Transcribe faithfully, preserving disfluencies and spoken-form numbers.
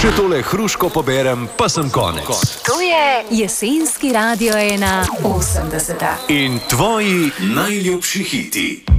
Če tole hruško poberem, pa sem konec. To je jesenski Radio ena osemdeseta. In tvoji najljubši hiti.